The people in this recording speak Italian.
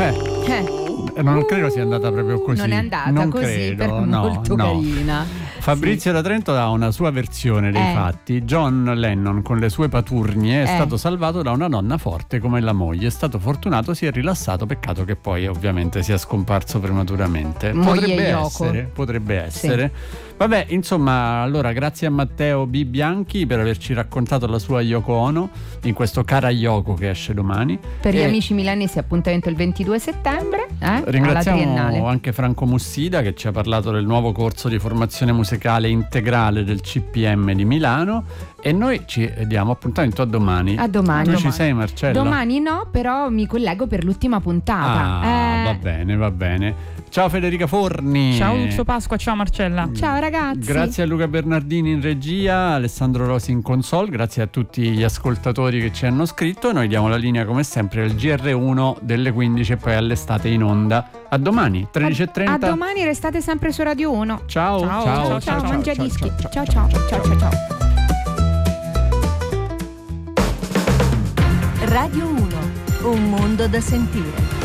Non credo sia andata proprio così. Non è andata non così, credo, molto carina. Fabrizio da Trento dà una sua versione dei fatti. John Lennon con le sue paturnie è stato salvato da una donna forte come la moglie. È stato fortunato, si è rilassato, peccato che poi ovviamente sia scomparso prematuramente. Potrebbe essere. Sì. Vabbè, insomma, allora grazie a Matteo B. Bianchi per averci raccontato la sua Yoko Ono in questo Cara Yoko che esce domani. Per gli amici milanesi appuntamento il 22 settembre ringraziamo anche Franco Mussida che ci ha parlato del nuovo corso di formazione musicale integrale del CPM di Milano, e noi ci diamo appuntamento a domani. A domani. Tu ci sei, Marcella? Domani no, però mi collego per l'ultima puntata. Va bene. Ciao Federica Forni. Ciao Lucio Pasqua, ciao Marcella. Ciao ragazzi. Grazie a Luca Bernardini in regia, Alessandro Rosi in console, grazie a tutti gli ascoltatori che ci hanno scritto, e noi diamo la linea come sempre al GR1 delle 15 e poi all'estate in onda. A domani 13:30. A domani, restate sempre su Radio 1. Ciao. Mangiadischi. Ciao. Radio 1, un mondo da sentire.